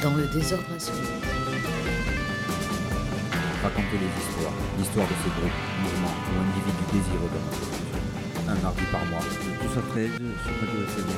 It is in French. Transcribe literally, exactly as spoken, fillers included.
Dans le désordre absolu. Raconter les histoires, l'histoire de ces groupes, mouvements ou individus désireux de reconstruction. Un mardi par mois. De douze à treize sur Radio S M R.